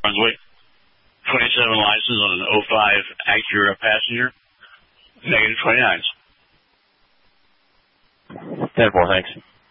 Brunswick. 27 license on an '05 Acura Passenger. -29s. 10-4, thanks.